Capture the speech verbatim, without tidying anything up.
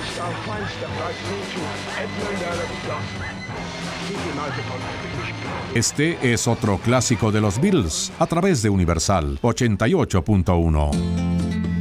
Este es otro clásico de los Beatles a través de Universal ochenta y ocho punto uno.